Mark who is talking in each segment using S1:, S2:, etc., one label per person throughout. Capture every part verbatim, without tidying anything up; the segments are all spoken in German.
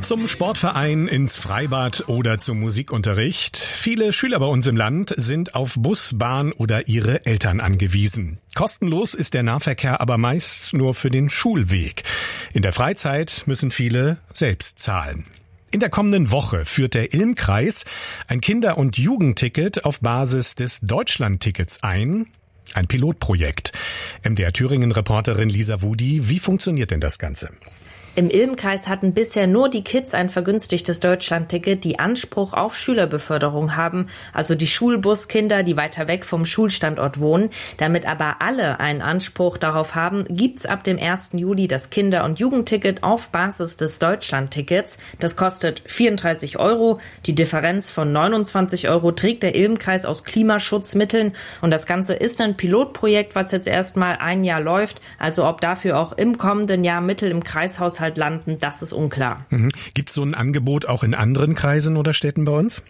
S1: Zum Sportverein, ins Freibad oder zum Musikunterricht. Viele Schüler bei uns im Land sind auf Bus, Bahn oder ihre Eltern angewiesen. Kostenlos ist der Nahverkehr aber meist nur für den Schulweg. In der Freizeit müssen viele selbst zahlen. In der kommenden Woche führt der Ilm-Kreis ein Kinder- und Jugendticket auf Basis des Deutschland-Tickets ein. Ein Pilotprojekt. M D R Thüringen-Reporterin Lisa Wudi, wie funktioniert denn das Ganze?
S2: Im Ilm-Kreis hatten bisher nur die Kids ein vergünstigtes Deutschland-Ticket, die Anspruch auf Schülerbeförderung haben, also die Schulbuskinder, die weiter weg vom Schulstandort wohnen. Damit aber alle einen Anspruch darauf haben, gibt's ab dem ersten Juli das Kinder- und Jugendticket auf Basis des Deutschland-Tickets. Das kostet vierunddreißig Euro. Die Differenz von neunundzwanzig Euro trägt der Ilm-Kreis aus Klimaschutzmitteln. Und das Ganze ist ein Pilotprojekt, was jetzt erst mal ein Jahr läuft. Also ob dafür auch im kommenden Jahr Mittel im Kreishaushalt landen, das ist unklar.
S1: Mhm. Gibt es so ein Angebot auch in anderen Kreisen oder Städten bei uns?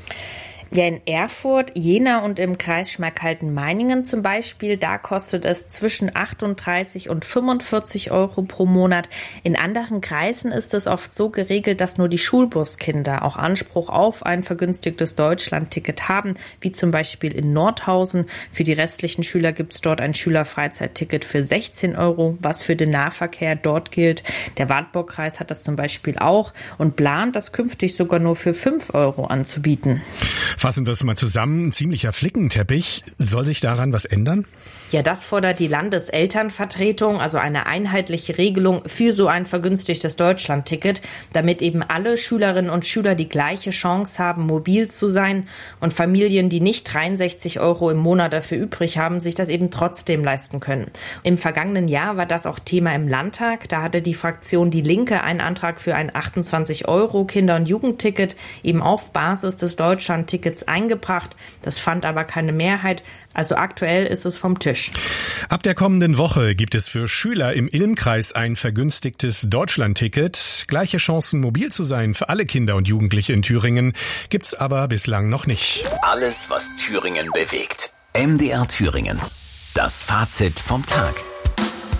S2: Ja, in Erfurt, Jena und im Kreis Schmalkalden-Meiningen zum Beispiel, da kostet es zwischen achtunddreißig und fünfundvierzig Euro pro Monat. In anderen Kreisen ist es oft so geregelt, dass nur die Schulbuskinder auch Anspruch auf ein vergünstigtes Deutschland-Ticket haben, wie zum Beispiel in Nordhausen. Für die restlichen Schüler gibt es dort ein Schülerfreizeitticket für sechzehn Euro, was für den Nahverkehr dort gilt. Der Wartburg-Kreis hat das zum Beispiel auch und plant, das künftig sogar nur für fünf Euro anzubieten.
S1: Fassen wir es mal zusammen, ein ziemlicher Flickenteppich. Soll sich daran was ändern?
S2: Ja, das fordert die Landeselternvertretung, also eine einheitliche Regelung für so ein vergünstigtes Deutschlandticket, damit eben alle Schülerinnen und Schüler die gleiche Chance haben, mobil zu sein und Familien, die nicht dreiundsechzig Euro im Monat dafür übrig haben, sich das eben trotzdem leisten können. Im vergangenen Jahr war das auch Thema im Landtag. Da hatte die Fraktion Die Linke einen Antrag für ein achtundzwanzig Euro Kinder- und Jugendticket eben auf Basis des Deutschlandtickets eingebracht. Das fand aber keine Mehrheit. Also aktuell ist es vom Tisch.
S1: Ab der kommenden Woche gibt es für Schüler im Ilm-Kreis ein vergünstigtes Deutschland-Ticket. Gleiche Chancen, mobil zu sein für alle Kinder und Jugendliche in Thüringen gibt's aber bislang noch nicht.
S3: Alles, was Thüringen bewegt. M D R Thüringen. Das Fazit vom Tag.